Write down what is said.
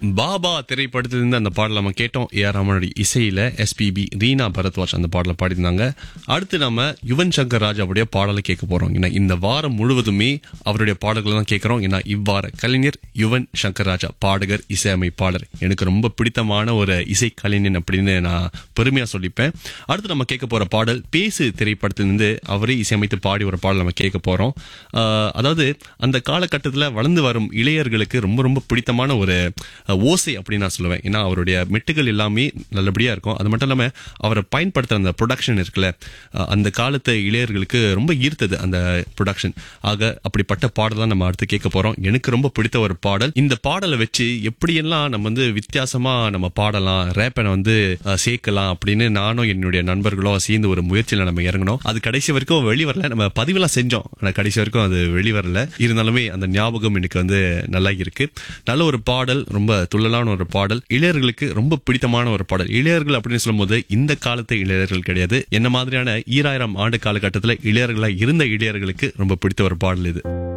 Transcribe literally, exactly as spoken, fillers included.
பாபா திரைப்படத்திலிருந்து அந்த பாடல் நம்ம கேட்டோம். ஏ ஆர் ரஹ்மானுடைய இசையில எஸ்பிபி ரீனா பரத்வாஜ் அந்த பாடலை பாடியிருந்தாங்க. அடுத்து நம்ம யுவன் சங்கர் ராஜாவுடைய பாடலை கேட்க போறோம். ஏன்னா இந்த வாரம் முழுவதுமே அவருடைய பாடல்களை தான் கேட்கிறோம். ஏன்னா இவ்வாற கலைஞர் யுவன் சங்கர் ராஜா பாடகர், இசையமைப்பாளர், எனக்கு ரொம்ப பிடித்தமான ஒரு இசை கலைஞன் அப்படின்னு நான் பெருமையா சொல்லிப்பேன். அடுத்து நம்ம கேட்க போற பாடல் பேசு திரைப்படத்திலிருந்து அவரே இசையமைத்து பாடி ஒரு பாடல் நம்ம கேட்க போறோம். அதாவது அந்த காலகட்டத்தில் வளர்ந்து வரும் இளையர்களுக்கு ரொம்ப ரொம்ப பிடித்தமான ஒரு ஓசை அப்படின்னு நான் சொல்லுவேன். ஏன்னா அவருடைய மெட்டுகள் எல்லாமே நல்லபடியா இருக்கும். அது மட்டும் இல்லாம அவரை பயன்படுத்துற அந்த ப்ரொடக்ஷன் இருக்குல்ல, அந்த காலத்து இளையர்களுக்கு ரொம்ப ஈர்த்தது அந்த ப்ரொடக்ஷன். ஆக அப்படிப்பட்ட பாடல் தான் நம்ம அடுத்து கேட்க போறோம். எனக்கு ரொம்ப பிடித்த ஒரு பாடல். இந்த பாடலை வச்சு எப்படியெல்லாம் நம்ம வந்து வித்தியாசமா நம்ம பாடலாம், ரேப்பை வந்து சேர்க்கலாம் அப்படின்னு நானும் என்னுடைய நண்பர்களோ சேர்ந்து ஒரு முயற்சியில நம்ம இறங்கணும். அது கடைசி வரைக்கும் வெளிவரல. நம்ம பதிவெல்லாம் செஞ்சோம், ஆனா கடைசி வரைக்கும் அது வெளிவரல. இருந்தாலுமே அந்த ஞாபகம் எனக்கு வந்து நல்லா இருக்கு. நல்ல ஒரு பாடல், ரொம்ப துள்ளலான ஒரு பாடல், இளையர்களுக்கு ரொம்ப பிடித்தமான ஒரு பாடல். இளையர்கள் அப்படின்னு சொல்லும் போது இந்த காலத்து இளையர்கள் கிடையாது, என்ன மாதிரியான ஈராயிரம் ஆண்டு காலகட்டத்தில் இளையர்களா இருந்த இளையர்களுக்கு ரொம்ப பிடித்த ஒரு பாடல் இது.